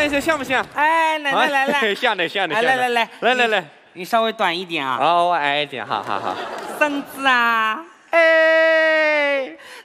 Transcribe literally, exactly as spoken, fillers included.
一下，像不像？ 哎，来来来来， 像的像的。 来来来来来来来， 你稍微短一点啊。 好，我矮一点，好好好。 绳子啊， 哎，